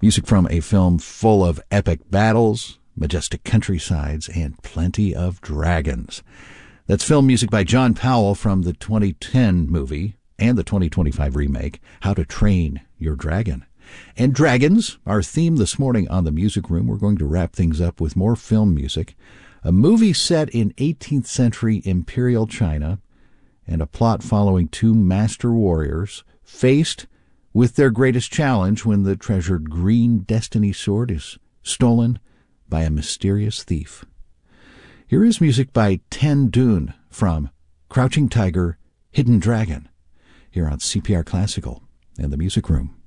Music from a film full of epic battles, majestic countrysides, and plenty of dragons. That's film music by John Powell from the 2010 movie and the 2025 remake, How to Train Your Dragon. And dragons, our theme this morning on the Music Room. We're going to wrap things up with more film music, a movie set in 18th century Imperial China, and a plot following two master warriors faced with their greatest challenge when the treasured green destiny sword is stolen by a mysterious thief. Here is music by Ten Dune from Crouching Tiger, Hidden Dragon, here on CPR Classical and the Music Room.